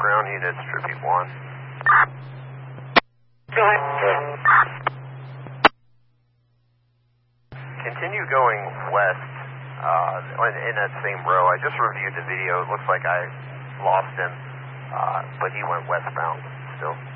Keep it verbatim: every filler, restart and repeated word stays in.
ground units, Tribute one. Go ahead. Continue going west uh, in, in that same row. I just reviewed the video. It looks like I lost him, uh, but he went westbound still.